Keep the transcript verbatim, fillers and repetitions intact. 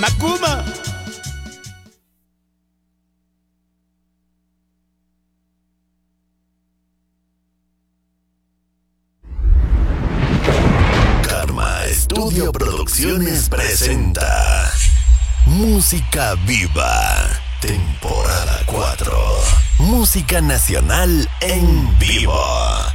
Macuma. Karma Estudio Producciones presenta Música Viva, temporada cuatro. Música nacional en vivo.